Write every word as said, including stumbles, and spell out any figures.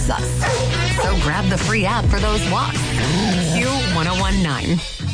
loves us. So grab the free app for those walks. Q ten nineteen.